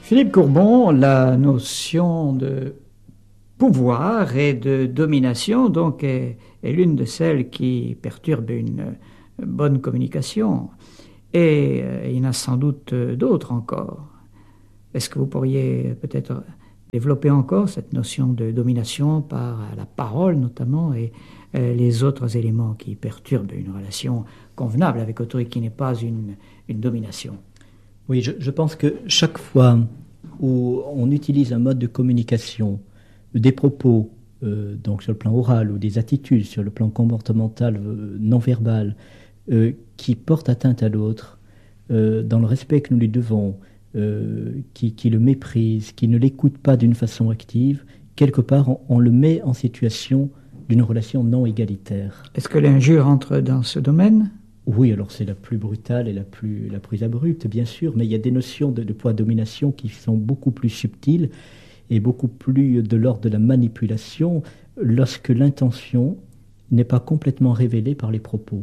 Philippe Courbon, la notion de pouvoir et de domination donc est l'une de celles qui perturbe une bonne communication. Et il y en a sans doute d'autres encore. Est-ce que vous pourriez peut-être développer encore cette notion de domination par la parole notamment et les autres éléments qui perturbent une relation convenable avec autrui qui n'est pas une domination? Oui, je pense que chaque fois où on utilise un mode de communication, des propos, donc sur le plan oral, ou des attitudes sur le plan comportemental, non verbal, qui portent atteinte à l'autre, dans le respect que nous lui devons, qui le méprise, qui ne l'écoute pas d'une façon active, quelque part on le met en situation d'une relation non égalitaire. Est-ce que l'injure entre dans ce domaine ? Oui, alors c'est la plus brutale et la plus abrupte, bien sûr, mais il y a des notions de poids-domination qui sont beaucoup plus subtiles et beaucoup plus de l'ordre de la manipulation lorsque l'intention n'est pas complètement révélée par les propos.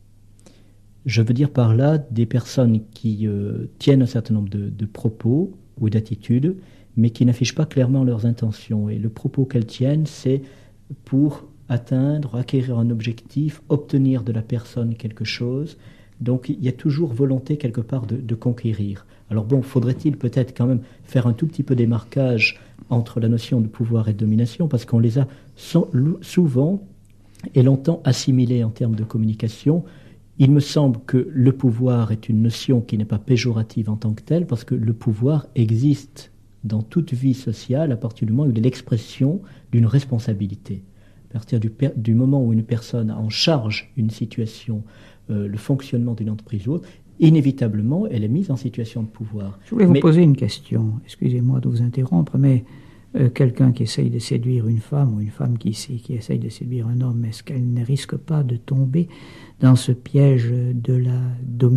Je veux dire par là des personnes qui tiennent un certain nombre de propos ou d'attitudes, mais qui n'affichent pas clairement leurs intentions. Et le propos qu'elles tiennent, c'est pour atteindre, acquérir un objectif, obtenir de la personne quelque chose. Donc il y a toujours volonté quelque part de conquérir. Alors bon, faudrait-il peut-être quand même faire un tout petit peu d'émarquage entre la notion de pouvoir et de domination, parce qu'on les a souvent et longtemps assimilées en termes de communication. Il me semble que le pouvoir est une notion qui n'est pas péjorative en tant que telle, parce que le pouvoir existe dans toute vie sociale à partir du moment où il est l'expression d'une responsabilité. À partir du moment où une personne a en charge une situation, le fonctionnement d'une entreprise ou autre, inévitablement, elle est mise en situation de pouvoir. Je voulais vous poser une question, excusez-moi de vous interrompre, mais quelqu'un qui essaye de séduire une femme ou une femme qui essaye de séduire un homme, est-ce qu'elle ne risque pas de tomber dans ce piège de la domination ?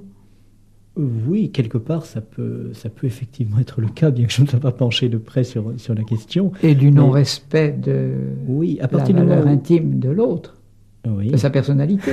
Oui, quelque part, ça peut effectivement être le cas, bien que je ne sois pas penché de près sur la question. Et du non-respect de à partir la valeur intime de l'autre, de sa personnalité.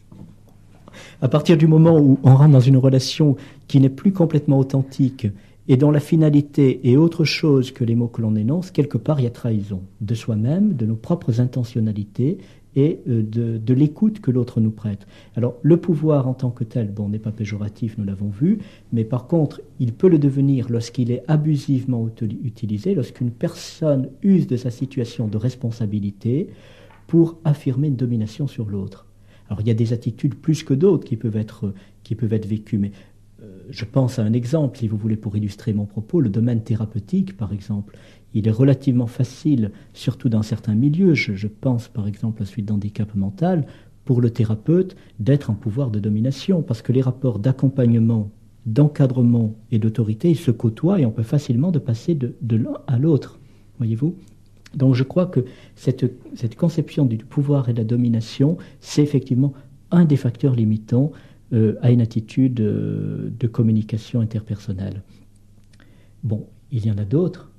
À partir du moment où on rentre dans une relation qui n'est plus complètement authentique et dont la finalité est autre chose que les mots que l'on énonce, quelque part il y a trahison de soi-même, de nos propres intentionnalités et de l'écoute que l'autre nous prête. Alors le pouvoir en tant que tel, n'est pas péjoratif, nous l'avons vu, mais par contre il peut le devenir lorsqu'il est abusivement utilisé, lorsqu'une personne use de sa situation de responsabilité pour affirmer une domination sur l'autre. Alors il y a des attitudes plus que d'autres qui peuvent être vécues, mais je pense à un exemple, si vous voulez, pour illustrer mon propos, le domaine thérapeutique, par exemple. Il est relativement facile, surtout dans certains milieux, je pense par exemple à la suite d'handicap mental, pour le thérapeute d'être en pouvoir de domination, parce que les rapports d'accompagnement, d'encadrement et d'autorité, ils se côtoient et on peut facilement passer de l'un à l'autre, voyez-vous ? Donc je crois que cette conception du pouvoir et de la domination, c'est effectivement un des facteurs limitants à une attitude de communication interpersonnelle. Bon, il y en a d'autres.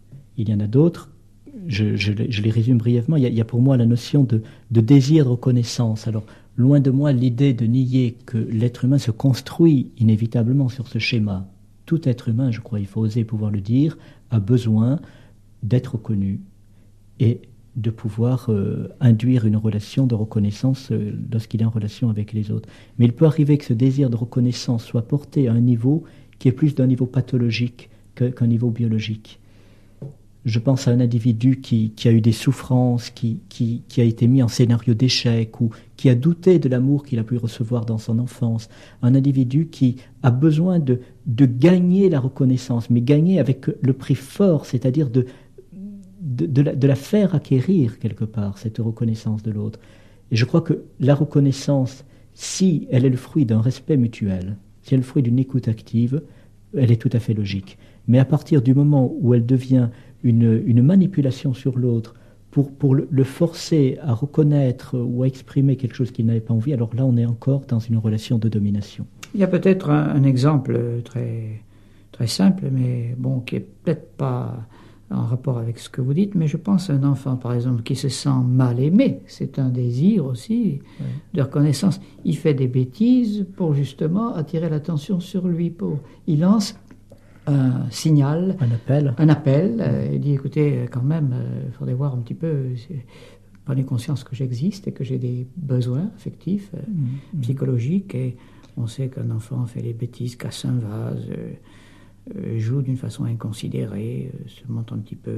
Je les résume brièvement. Il y a pour moi la notion de désir de reconnaissance. Alors, loin de moi l'idée de nier que l'être humain se construit inévitablement sur ce schéma. Tout être humain, je crois, il faut oser pouvoir le dire, a besoin d'être reconnu et de pouvoir induire une relation de reconnaissance lorsqu'il est en relation avec les autres. Mais il peut arriver que ce désir de reconnaissance soit porté à un niveau qui est plus d'un niveau pathologique qu'un niveau biologique. Je pense à un individu qui a eu des souffrances, qui a été mis en scénario d'échec ou qui a douté de l'amour qu'il a pu recevoir dans son enfance. Un individu qui a besoin de gagner la reconnaissance, mais gagner avec le prix fort, c'est-à-dire de la faire acquérir quelque part, cette reconnaissance de l'autre. Et je crois que la reconnaissance, si elle est le fruit d'un respect mutuel, si elle est le fruit d'une écoute active, elle est tout à fait logique. Mais à partir du moment où elle devient une manipulation sur l'autre pour le forcer à reconnaître ou à exprimer quelque chose qu'il n'avait pas envie, alors là on est encore dans une relation de domination. Il y a peut-être un exemple très, très simple, mais qui est peut-être pas en rapport avec ce que vous dites, mais je pense à un enfant, par exemple, qui se sent mal aimé. C'est un désir aussi de reconnaissance. Il fait des bêtises pour justement attirer l'attention sur lui. Il lance un signal, un appel, et dit écoutez, quand même, il faudrait voir un petit peu, prenez conscience que j'existe et que j'ai des besoins affectifs, psychologiques, et on sait qu'un enfant fait des bêtises, casse un vase, joue d'une façon inconsidérée, se montre un petit peu